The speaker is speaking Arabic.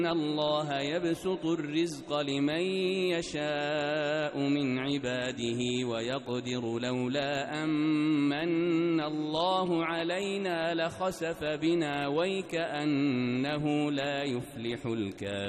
إن الله يبسط الرزق لمن يشاء من عباده ويقدر لولا أمن الله علينا لخسف بنا ويكأنه لا يفلح الكافرون